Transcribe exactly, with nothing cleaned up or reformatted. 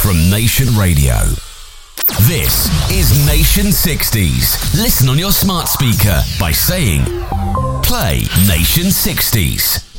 from Nation Radio. This is Nation sixties. Listen on your smart speaker by saying, play Nation sixties.